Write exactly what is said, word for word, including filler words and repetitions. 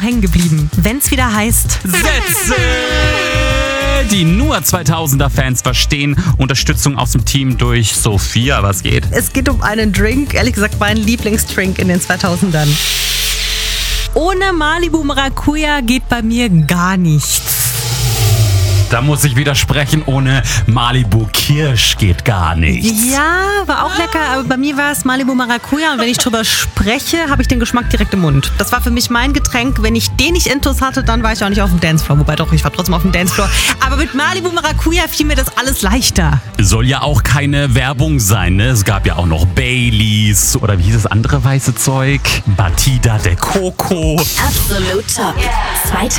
hängen geblieben. Wenn's wieder heißt... Sätze, die nur zweitausender-Fans verstehen. Unterstützung aus dem Team durch Sophia. Was geht? Es geht um einen Drink, ehrlich gesagt mein Lieblingsdrink in den zweitausendern. Ohne Malibu Maracuja geht bei mir gar nichts. Da muss ich widersprechen, ohne Malibu Kirsch geht gar nichts. Ja, war auch lecker, aber bei mir war es Malibu Maracuja und wenn ich drüber spreche, habe ich den Geschmack direkt im Mund. Das war für mich mein Getränk. Wenn ich den nicht intus hatte, dann war ich auch nicht auf dem Dancefloor. Wobei doch, ich war trotzdem auf dem Dancefloor. Aber mit Malibu Maracuja fiel mir das alles leichter. Soll ja auch keine Werbung sein, ne? Es gab ja auch noch Baileys oder wie hieß das andere weiße Zeug? Batida de Coco. Absolut Top.